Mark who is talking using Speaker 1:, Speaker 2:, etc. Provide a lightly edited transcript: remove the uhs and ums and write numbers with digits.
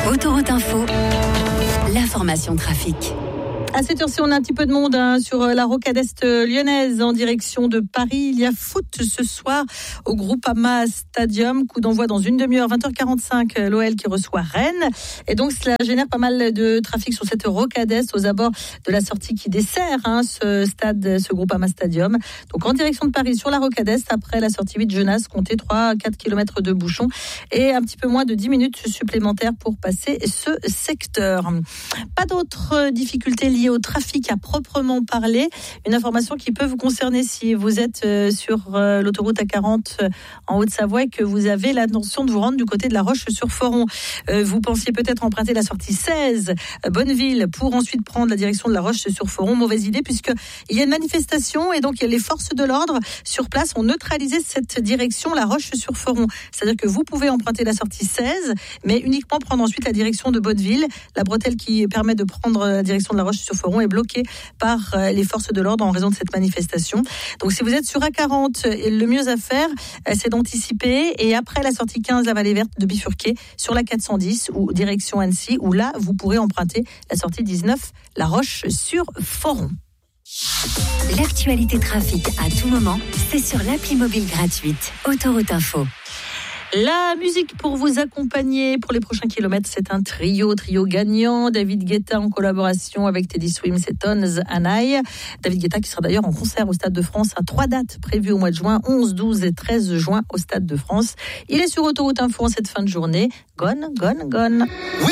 Speaker 1: Autoroute Info, l'information trafic.
Speaker 2: À cette heure-ci, on a un petit peu de monde sur la rocade est lyonnaise en direction de Paris. Il y a foot ce soir au Groupama Stadium. Coup d'envoi dans une demi-heure, 20h45, l'OL qui reçoit Rennes. Et donc, cela génère pas mal de trafic sur cette rocade est aux abords de la sortie qui dessert ce stade, ce Groupama Stadium. Donc, en direction de Paris sur la rocade est, après la sortie 8 Genasse, comptez 3-4 km de bouchons et un petit peu moins de 10 minutes supplémentaires pour passer ce secteur. Pas d'autres difficultés liées au trafic à proprement parler. Une information qui peut vous concerner si vous êtes sur l'autoroute A40 en Haute-Savoie et que vous avez l'intention de vous rendre du côté de La Roche-sur-Foron. Vous pensiez peut-être emprunter la sortie 16 Bonneville pour ensuite prendre la direction de La Roche-sur-Foron. Mauvaise idée puisqu'il y a une manifestation et donc les forces de l'ordre sur place ont neutralisé cette direction La Roche-sur-Foron. C'est-à-dire que vous pouvez emprunter la sortie 16 mais uniquement prendre ensuite la direction de Bonneville. La bretelle qui permet de prendre la direction de La Roche-sur-Foron est bloqué par les forces de l'ordre en raison de cette manifestation. Donc si vous êtes sur A40, le mieux à faire, c'est d'anticiper et après la sortie 15, la Vallée Verte, de bifurquer sur la 410 ou direction Annecy, où là, vous pourrez emprunter la sortie 19, La Roche-sur-Foron.
Speaker 1: L'actualité trafic à tout moment, c'est sur l'appli mobile gratuite Autoroute Info.
Speaker 2: La musique pour vous accompagner pour les prochains kilomètres, c'est un trio gagnant. David Guetta en collaboration avec Teddy Swims et Tones Anaï. David Guetta qui sera d'ailleurs en concert au Stade de France à 3 dates prévues au mois de juin, 11, 12 et 13 juin au Stade de France. Il est sur Autoroute Info en cette fin de journée. Gone.